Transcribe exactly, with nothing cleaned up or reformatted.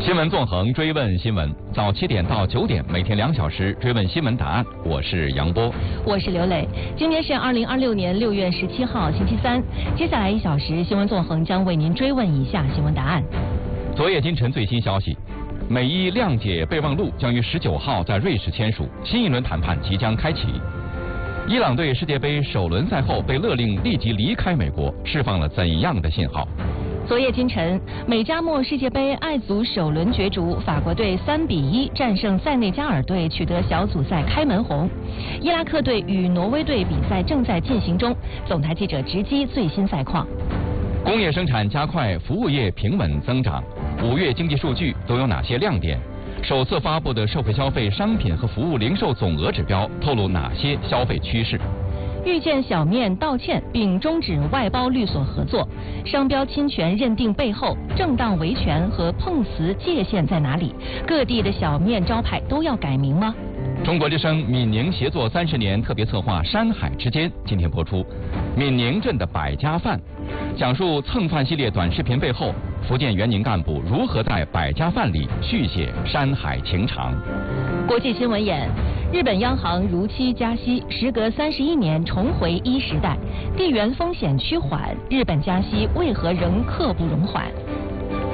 新闻纵横，追问新闻，早七点到九点，每天两小时追问新闻答案。我是杨波， 我是刘磊。今天是二零二六年六月十七号，星期三。接下来一小时，新闻纵横将为您追问以下新闻答案。 昨夜今晨最新消息，美伊谅解备忘录将于十九号在瑞士签署，新一轮谈判即将开启。伊朗队世界杯首轮赛后被勒令立即离开美国，释放了怎样的信号？ 昨夜今晨，美加墨世界杯爱足首轮角逐，法国队三比一战胜塞内加尔队，取得小组赛开门红。伊拉克队与挪威队比赛正在进行中。总台记者直击最新赛况。 工业生产加快，服务业平稳增长。五月经济数据都有哪些亮点？首次发布的社会消费商品和服务零售总额指标透露哪些消费趋势？ 遇见小面道歉并终止外包律所合作，商标侵权认定背后正当维权和碰瓷界限在哪里？各地的小面招牌都要改名吗？ 中国之声闽宁协作三十年特别策划《山海之间》今天播出，闽宁镇的百家饭，讲述蹭饭系列短视频背后，福建援宁干部如何在百家饭里续写山海情长。 国际新闻眼，日本央行如期加息，时隔三十一年重回一时代，地缘风险趋缓，日本加息为何仍刻不容缓？